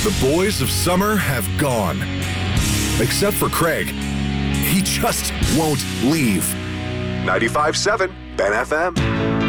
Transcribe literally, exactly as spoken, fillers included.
The boys of summer have gone. Except for Craig. He just won't leave. ninety-five point seven Ben F M.